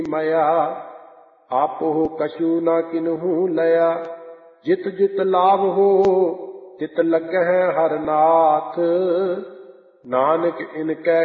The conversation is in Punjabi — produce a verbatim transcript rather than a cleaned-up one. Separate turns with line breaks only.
ਮਇਆ। ਆਪੋ ਕਛੂ ਨਾ ਕਿਨਹੂ ਲਿਆ, ਜਿਤ ਜਿਤ ਲਾਭ ਹੋ ਤਿਤ ਲੱਗਹਿ ਹਰ ਨਾਥ। ਨਾਨਕ ਇਨ ਕੈ